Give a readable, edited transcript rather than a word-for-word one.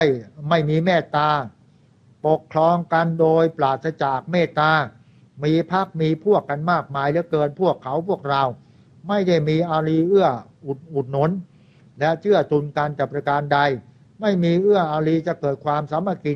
ไม่มีเมตตาปกครองกันโดยปราศจากเมตตามีพรรคมีพวกกันมากมายเหลือเกินพวกเขาพวกเราไม่ได้มีอารีเอื้ออุดหนุนและเชื่อจุนกันแต่ประการใดไม่มีเอื้ออารีจะเกิดความสามัคคี